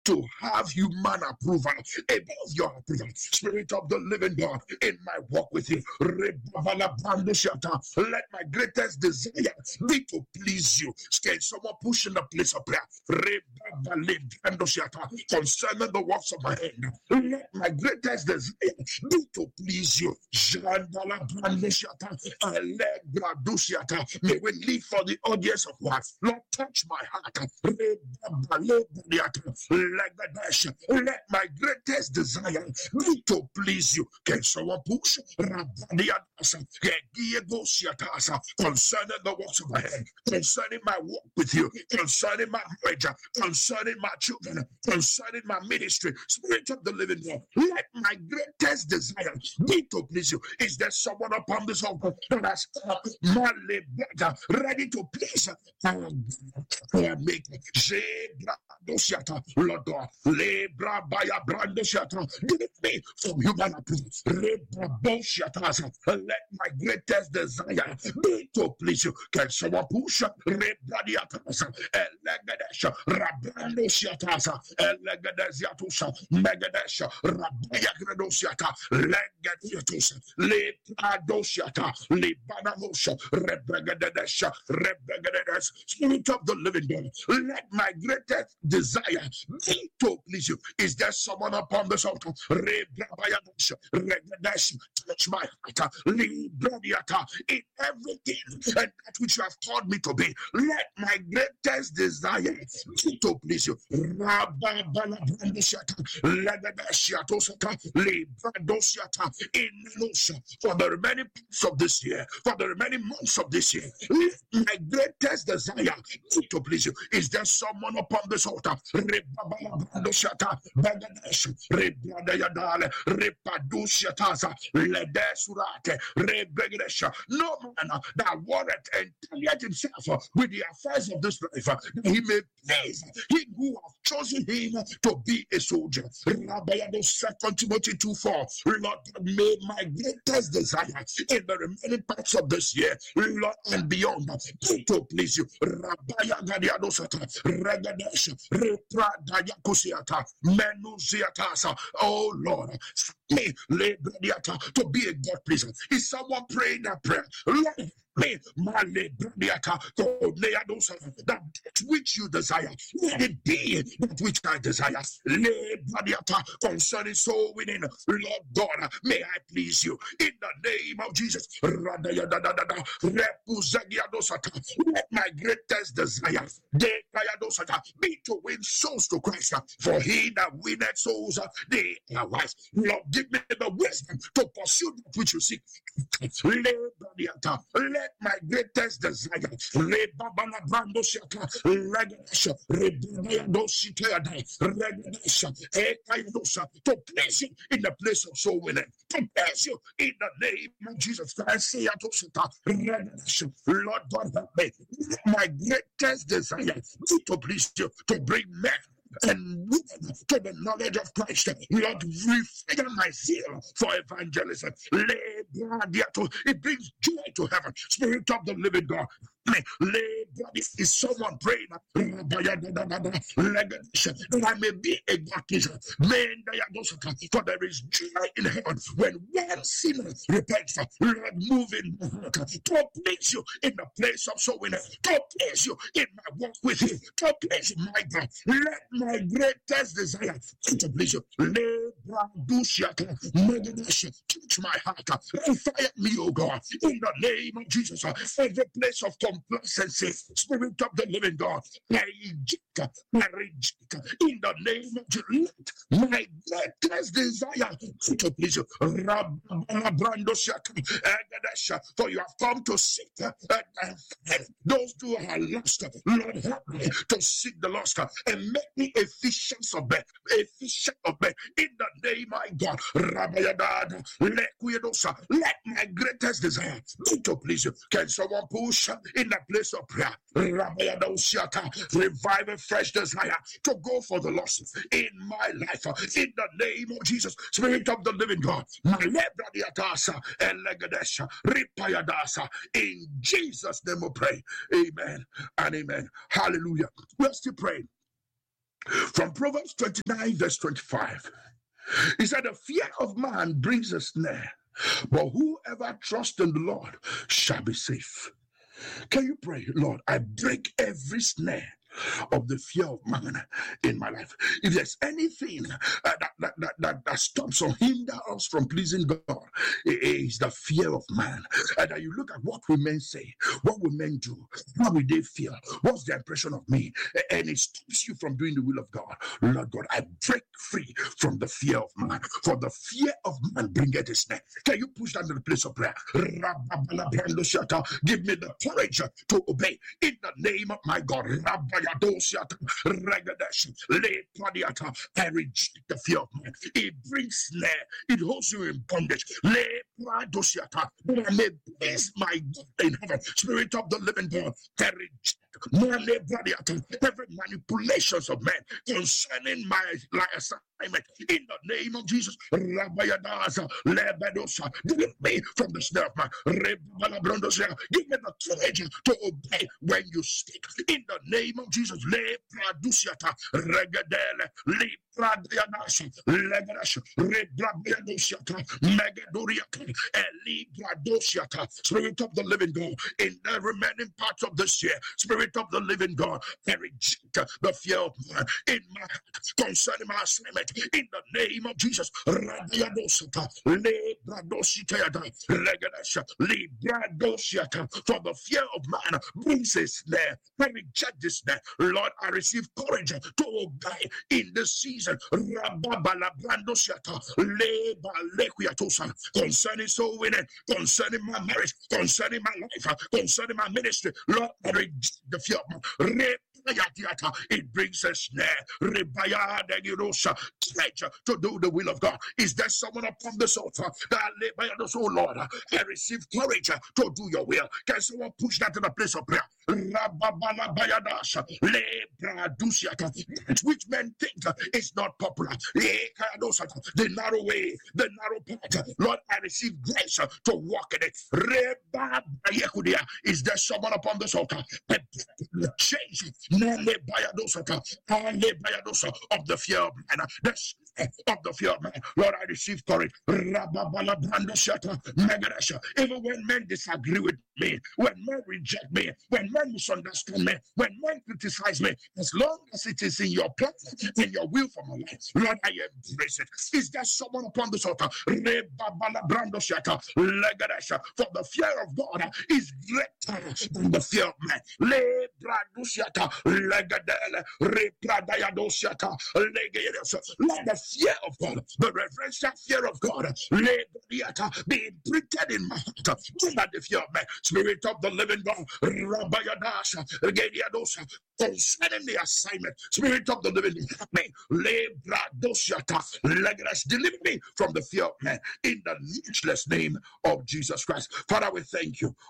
to have human approval above your approval. Spirit of the living God, in my walk with you, let my greatest desire be to please you. Can someone push in the place of prayer? Concerning the works of my hand, let my greatest desire be to please you. May we live for the audience of what? Lord, touch my heart. Let my greatest desire be to please you. Can someone push? Concerning the works of my hand, concerning my walk with you, concerning my marriage, concerning my children, concerning my ministry. Spirit of the living God, let my greatest desire be to please you. Is there someone upon this altar that has ready to please our maker? Lord God, give me from human approval. Let my greatest desire be to please you. Can someone push? Spirit of the living God, let my greatest desire be to please you. Is there someone upon this altar? Touch my heart, in everything and that which you have called me to be. Let my greatest desire be to please you. For the remaining parts of this year, for the remaining months of this year, let my greatest desire be to please you. Is there someone upon this altar? No man that warrant and yet himself with the affairs of this life, he may please him who have chosen him to be a soldier. 2 Timothy 2:4. Lord, may my greatest desire in the remaining parts of this year, Lord, and beyond, be to please you. Oh Lord, me to be a God pleaser. Is someone praying that prayer? Lord, me, that which you desire, let it be that which I desire. Concerning soul winning, Lord God, may I please you in the name of Jesus. Let my greatest desire be to win souls to Christ. For he that winneth souls, they are wise. Lord, give me the wisdom to pursue that which you seek. Let my greatest desire to place you in the place of soul winning, to place you in the name of Jesus. Lord God, help me. My greatest desire is to please you, to bring men and women to the knowledge of Christ. Lord, refire my zeal for evangelism. It brings joy to heaven. Spirit of the living God, is someone praying that I may be a God pleaser? For there is joy in heaven when one sinner repents. Lord, move in my heart to place you in the place of soul winning, to place you in my walk with you, to place you, my God. Let my greatest desire to please you. Touch my heart, fire me, oh God, in the name of Jesus. Every place of complacency, Spirit of the living God, I reject in the name of Jesus. My greatest desire to please you. For you have come to seek those who are lost. Lord, help me to seek the lost and make me a fisher of men, in the name, my God. Let my greatest desire be to please you. Can someone push in the place of prayer? Revive a fresh desire to go for the lost in my life, in the name of Jesus. Spirit of the living God, in Jesus' name we pray. Amen and amen. Hallelujah. We're still praying. From Proverbs 29, verse 25. He said, the fear of man brings a snare, but whoever trusts in the Lord shall be safe. Can you pray, Lord, I break every snare of the fear of man in my life. If there's anything that stops or hinder us from pleasing God, it is the fear of man. And that you look at what women say, what women do, how will they feel, what's the impression of me, and it stops you from doing the will of God. Lord God, I break free from the fear of man, for the fear of man bringeth a snare. Can you push that to the place of prayer? Give me the courage to obey in the name of my God. I reject the fear of man. It brings snare. It holds you in bondage. That I may bless my God in heaven. Spirit of the living God, I reject every manipulations of men concerning my assignment in the name of Jesus. Deliver me from the snare of man. Give me the courage to obey when you speak in the name of Jesus. Spirit of the living God, in the remaining parts of this year, Spirit of the living God, I reject the fear of man in my heart concerning my assignment in the name of Jesus. For the fear of man brings a snare. I reject this snare. Lord, I receive courage to obey in this season. Concerning soul winning, concerning my marriage, concerning my life, concerning my ministry, Lord, I reject the fear of man. It brings a snare. To do the will of God. Is there someone upon this altar that oh Lord, I receive courage to do your will? Can someone push that to the place of prayer? Which men think is not popular. The narrow way, the narrow path. Lord, I receive grace to walk in it. Is there someone upon this altar? Change of the fear of man. Of the fear of man. Lord, I receive courage. Even when men disagree with me, when men reject me, when men misunderstand me, when men criticize me, as long as it is in your plan and your will for my life, Lord, I embrace it. Is there someone upon this altar? For the fear of God is greater than the fear of man. Let the fear of God, the reverential fear of God, be imprinted in my heart. Not the fear of man. Spirit of the living God, concerning the assignment, Spirit of the living God, deliver me from the fear of man in the matchless name of Jesus Christ. Father, we thank you.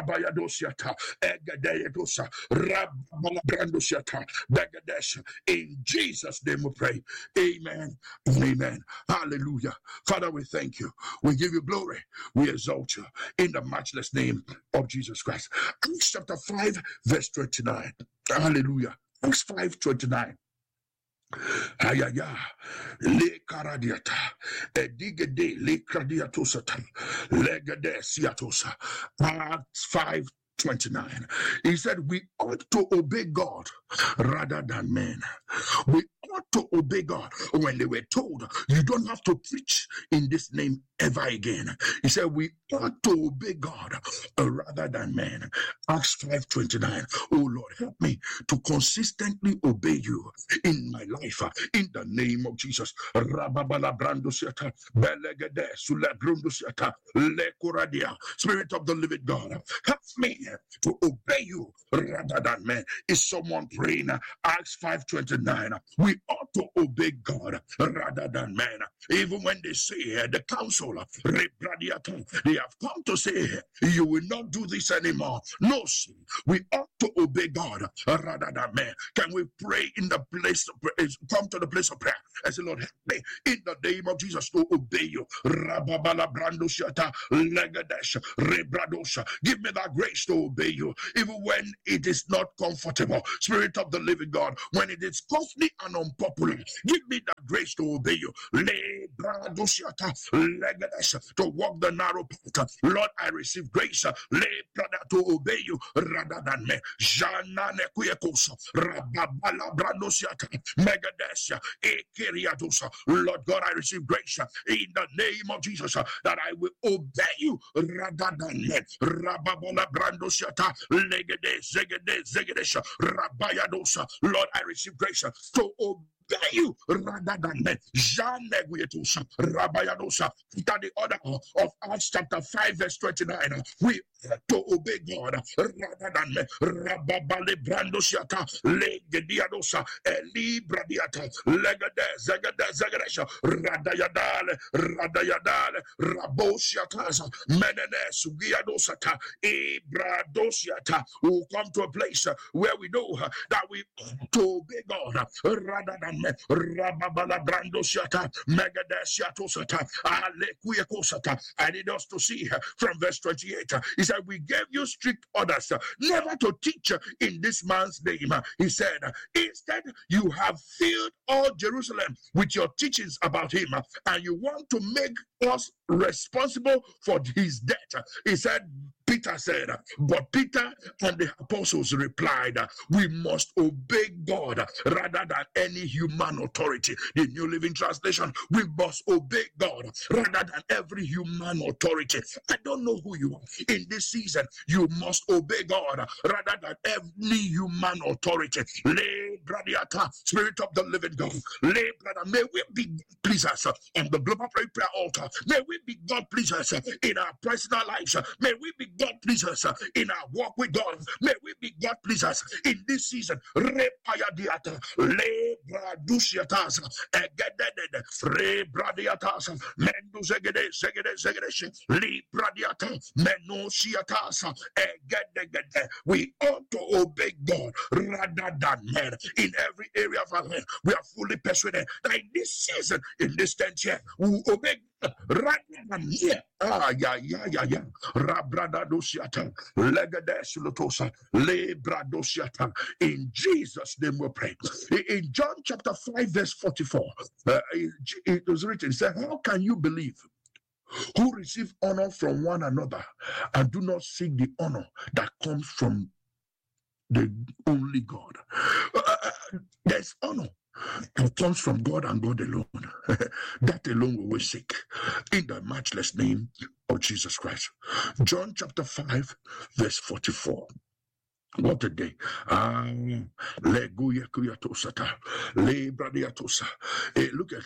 In Jesus' name we pray. Amen and amen. Hallelujah. Father, we thank you. We give you glory. We exalt you in the matchless name of Jesus Christ. Acts chapter 5, verse 29. Hallelujah. Acts 5:29. Ayaya le karadiata edigede le kradiatosata legade siatosa. Acts 5:29. He said, we ought to obey God rather than men. We ought to obey God. When they were told, you don't have to preach in this name ever again, he said, we ought to obey God rather than men. Acts 5:29. Oh Lord, help me to consistently obey you in my life in the name of Jesus. Spirit of the living God, help me to obey you rather than men. Is someone praying? Acts 5:29. We ought to obey God rather than men. Even when they say the council, they have come to say you will not do this anymore. No, we ought to obey God rather than men. Can we pray in the place of prayer? Come to the place of prayer and say, Lord, help me in the name of Jesus to obey you. Give me that grace to to obey you, even when it is not comfortable. Spirit of the living God, when it is costly and unpopular, give me the grace to obey you. To walk the narrow path. Lord, I receive grace to obey you rather than me. Lord God, I receive grace in the name of Jesus that I will obey you rather than me. Lord, I receive grace to obey you rather than men. After the order of Acts chapter 5 verse 29, we to obey God rather than men. Rababale brandosiata legediadosa elibradiata legade zagade radayadale rabosiatasa menenes giadosata ibradosiata. We'll come to a place where we know that we to obey God rather than men. Rababala brandosiata megadesiatosata alekuekosata. I need us to see from verse 28. He said, we gave you strict orders never to teach in this man's name. He said, instead, you have filled all Jerusalem with your teachings about him, and you want to make us responsible for his death. He said, Peter said, but Peter and the apostles replied, we must obey God rather than any human authority. The New Living Translation, we must obey God rather than every human authority. I don't know who you are. In this season, you must obey God rather than every human authority. Spirit of the living God, may we be pleasers on the global prayer altar. May we be God pleasers in our personal lives. May we be God pleasers in our walk with God. May we be God pleasers in this season. Repayadiata, lebradusiatas, egedede, rebradiatas, menduzegede, zegede, libradiata, menosiatas, egedegede. We ought to obey God rather than men in every area of our life. We are fully persuaded that in this season, in this 10th year, we will obey rather than here. Rabradadosiata, legadesilotosa, lebradosiata. In Jesus' name we pray. In John chapter 5, verse 44, it was written, it said, how can you believe who receive honor from one another and do not seek the honor that comes from the only God? There's honor that comes from God and God alone. That alone we will seek in the matchless name of Jesus Christ. John chapter 5 verse 44. What a day. Look at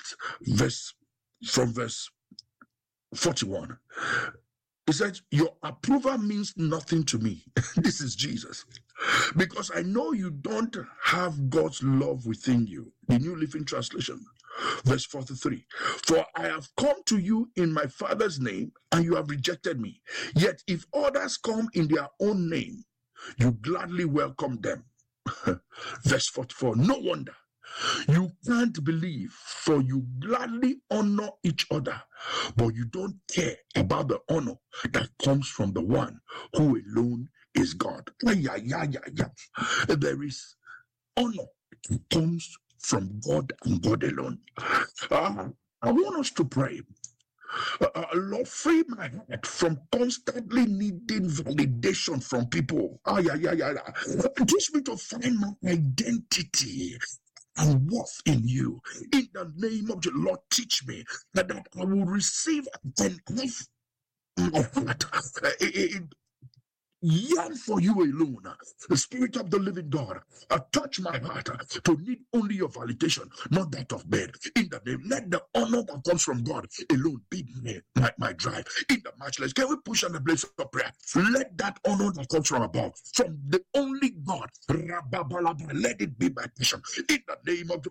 verse 41. He said, your approval means nothing to me. This is Jesus. Because I know you don't have God's love within you. The New Living Translation. Verse 43. For I have come to you in my Father's name, and you have rejected me. Yet if others come in their own name, you gladly welcome them. Verse 44. No wonder you can't believe, for you gladly honor each other, but you don't care about the honor that comes from the one who alone is God. There is honor that comes from God and God alone. I want us to pray. Lord, free my heart from constantly needing validation from people. Teach me to find my identity and worth in you. In the name of the Lord, teach me that I will receive and have my heart yearn for you alone. The Spirit of the living God, touch my heart to need only your validation, not that of men. In the name, let the honor that comes from God alone be my drive. In the matchless, can we push on the place of prayer? Let that honor that comes from above, from the only God, let it be my passion. In the name of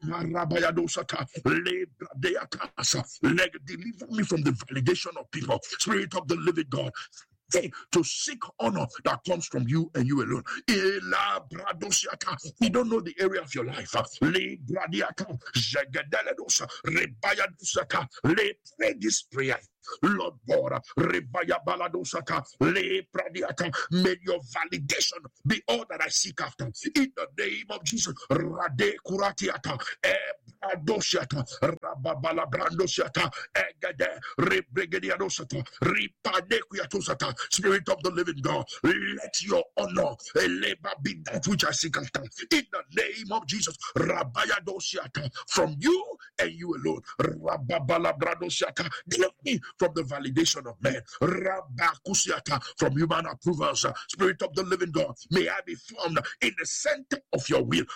deliver me from the validation of people. Spirit of the living God, to seek honor that comes from you and you alone. You don't know the area of your life. Pray this prayer. Lord God, Revaya Baladosata, Le Pradiata, may your validation be all that I seek after. In the name of Jesus, Rade Kuratiata, Dosiata, Rababala Brandosiata, Egade, Rebregadiadosata, Ripadequiatosata, Spirit of the living God, let your honor, labor be that which I seek after. In the name of Jesus, Rabaya Dosiata, from you and you alone, Rababala Brandosiata, deliver me from the validation of men, Rabakusiata, from human approvals. Spirit of the living God, may I be found in the center of your will.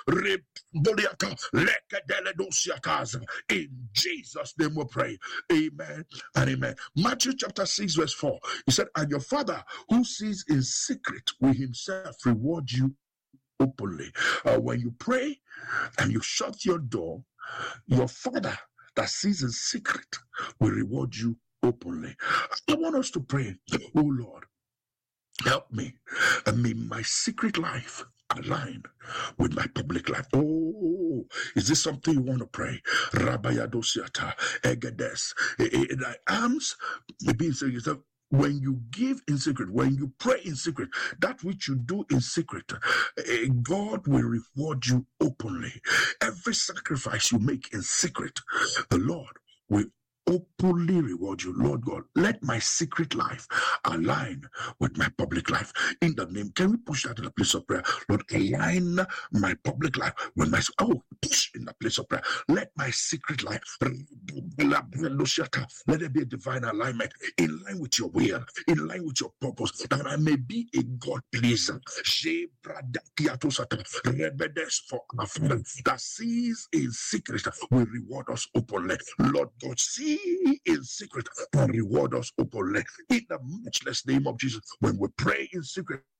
In Jesus' name we pray. Amen and amen. Matthew chapter 6 verse 4. He said, and your Father who sees in secret will himself reward you openly. When you pray and you shut your door, your Father that sees in secret will reward you openly. I want us to pray, oh Lord, help me, and may my secret life align with my public life. Oh, is this something you want to pray? Rabayadosiata, Egedes, in thy arms, maybe yourself. When you give in secret, when you pray in secret, that which you do in secret, God will reward you openly. Every sacrifice you make in secret, the Lord will openly reward you. Lord God, let my secret life align with my public life. In the name, can we push that in the place of prayer? Lord, align my public life with my, push in the place of prayer. Let my secret life, let there be a divine alignment in line with your will, in line with your purpose, that I may be a God pleaser. For our Father that sees in secret will reward us openly. Lord God, see in secret and reward us openly. In the matchless name of Jesus, when we pray in secret,